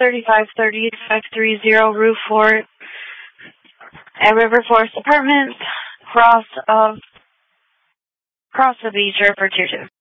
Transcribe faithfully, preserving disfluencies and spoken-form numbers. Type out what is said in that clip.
thirty-five thirty, five three zero Roof Fort at River Forest Apartments, cross of, cross of Beecher for tier two.